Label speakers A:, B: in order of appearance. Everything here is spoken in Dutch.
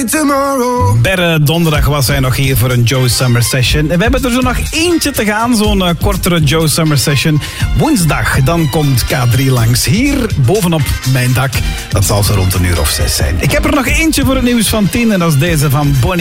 A: Berre, donderdag was hij nog hier voor een Joe Summer Session. En we hebben er zo nog eentje te gaan, zo'n kortere Joe Summer Session. Woensdag, dan komt K3 langs hier bovenop mijn dak. Dat zal zo rond 1:06 zijn. Ik heb er nog eentje voor het nieuws van 10 en dat is deze van Bonnie.